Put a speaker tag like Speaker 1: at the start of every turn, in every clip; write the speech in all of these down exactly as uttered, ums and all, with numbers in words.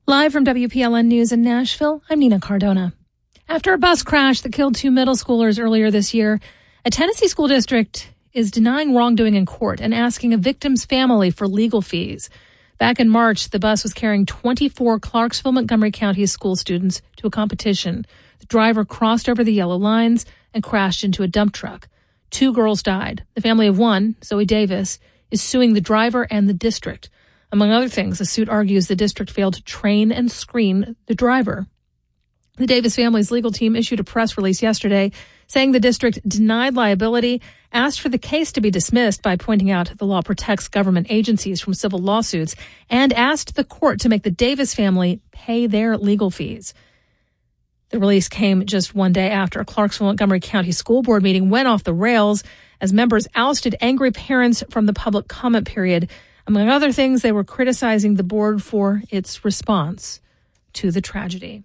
Speaker 1: Live from W P L N News in Nashville, I'm Nina Cardona. After a bus crash that killed two middle schoolers earlier this year, a Tennessee school district is denying wrongdoing in court and asking a victim's family for legal fees. Back in March, the bus was carrying twenty-four Clarksville Montgomery County school students to a competition. The driver crossed over the yellow lines and crashed into a dump truck. Two girls died. The family of one, Zoe Davis, is suing the driver and the district. Among other things, the suit argues the district failed to train and screen the driver. The Davis family's legal team issued a press release yesterday saying the district denied liability, asked for the case to be dismissed by pointing out the law protects government agencies from civil lawsuits, and asked the court to make the Davis family pay their legal fees. The release came just one day after a Clarksville Montgomery County School Board meeting went off the rails as members ousted angry parents from the public comment period. Among other things, they were criticizing the board for its response to the tragedy.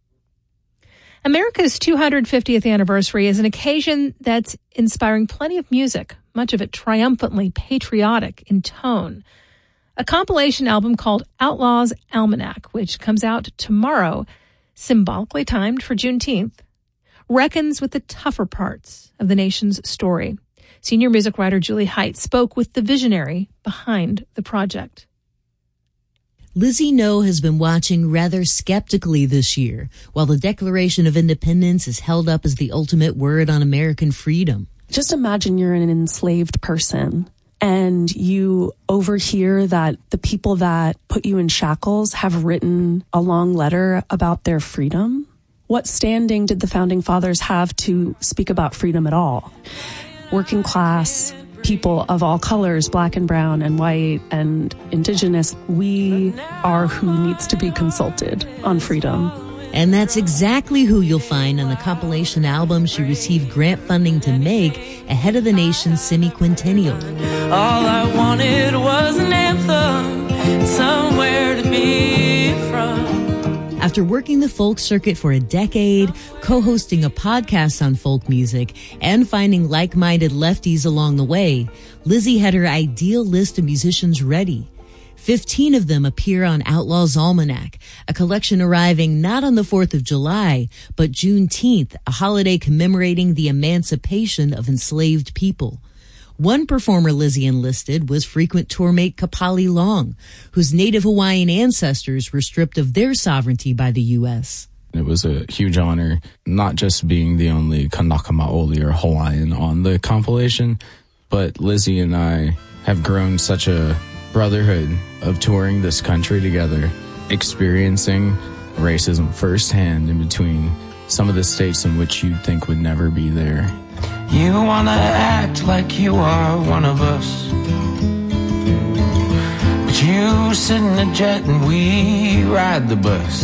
Speaker 1: America's two hundred fiftieth anniversary is an occasion that's inspiring plenty of music, much of it triumphantly patriotic in tone. A compilation album called Outlaws Almanac, which comes out tomorrow, symbolically timed for Juneteenth, reckons with the tougher parts of the nation's story. Senior music writer Julie Height spoke with the visionary behind the project.
Speaker 2: Lizzie No has been watching rather skeptically this year, while the Declaration of Independence is held up as the ultimate word on American freedom.
Speaker 3: Just imagine you're an enslaved person and you overhear that the people that put you in shackles have written a long letter about their freedom. What standing did the Founding Fathers have to speak about freedom at all? Working class people of all colors, black and brown and white and indigenous, we are who needs to be consulted on freedom.
Speaker 2: And that's exactly who you'll find on the compilation album she received grant funding to make ahead of the nation's semi-quintennial.
Speaker 4: All I wanted was an anthem, somewhere to be from.
Speaker 2: After working the folk circuit for a decade, co-hosting a podcast on folk music, and finding like-minded lefties along the way, Lizzie had her ideal list of musicians ready. Fifteen of them appear on Outlaws Almanac, a collection arriving not on the fourth of July, but Juneteenth, a holiday commemorating the emancipation of enslaved people. One performer Lizzie enlisted was frequent tourmate Kapali Long, whose native Hawaiian ancestors were stripped of their sovereignty by the U S.
Speaker 5: It was a huge honor, not just being the only Kanaka Maoli or Hawaiian on the compilation, but Lizzie and I have grown such a brotherhood of touring this country together, experiencing racism firsthand in between some of the states in which you'd think would never be there.
Speaker 4: You wanna act like you are one of us, but you sit in a jet and we ride the bus.